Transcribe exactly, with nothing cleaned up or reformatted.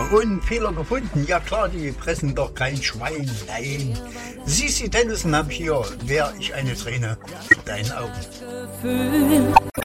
und Fehler gefunden. Ja klar, die fressen doch kein Schwein. Nein. Sissi Dennison hab ich hier. Wär ich eine Träne vor deinen Augen.